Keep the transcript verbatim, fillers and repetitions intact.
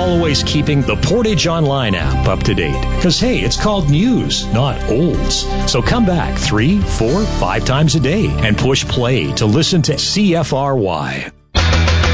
always keeping the Portage Online app up to date. Because, hey, it's called news, not olds. So come back three, four, five times a day and push play to listen to C F R Y.